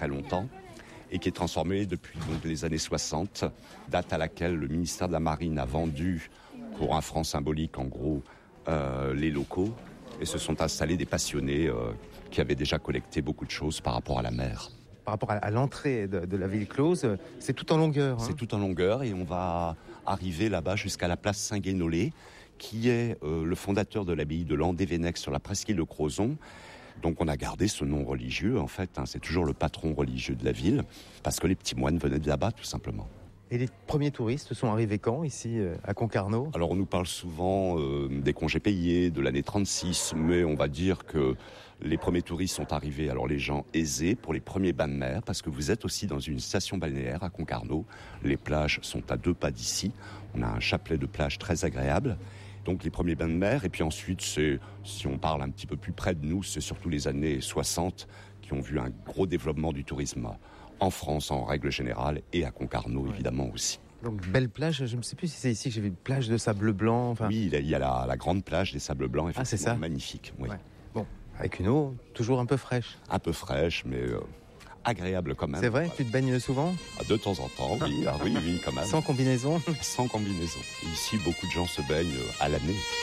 très longtemps et qui est transformée depuis donc, les années 60, date à laquelle le ministère de la Marine a vendu, pour un franc symbolique en gros, les locaux et se sont installés des passionnés qui avaient déjà collecté beaucoup de choses par rapport à la mer. Par rapport à l'entrée de la ville close, c'est tout en longueur. C'est tout en longueur et on va arriver là-bas jusqu'à la place Saint-Guénolé, qui est le fondateur de l'abbaye de Landévennec sur la presqu'île de Crozon. Donc on a gardé ce nom religieux, en fait, c'est toujours le patron religieux de la ville, parce que les petits moines venaient de là-bas, tout simplement. Et les premiers touristes sont arrivés quand, ici, à Concarneau ? Alors on nous parle souvent des congés payés, de l'année 36, mais on va dire que les premiers touristes sont arrivés, alors les gens aisés, pour les premiers bains de mer, parce que vous êtes aussi dans une station balnéaire à Concarneau. Les plages sont à 2 pas d'ici. On a un chapelet de plage très agréable. Donc les premiers bains de mer, et puis ensuite, si on parle un petit peu plus près de nous, c'est surtout les années 60 qui ont vu un gros développement du tourisme en France en règle générale, et à Concarneau évidemment aussi. Donc belle plage, je ne sais plus si c'est ici que j'ai vu une plage de sable blanc. Enfin... Oui, il y a la grande plage des sables blancs, effectivement, c'est ça. Magnifique. Oui. Ouais. Bon, avec une eau toujours un peu fraîche. Un peu fraîche, mais agréable quand même. C'est vrai, tu te baignes souvent ? De temps en temps, oui, oui, quand même. Sans combinaison ? Sans combinaison. Et ici, beaucoup de gens se baignent à l'année.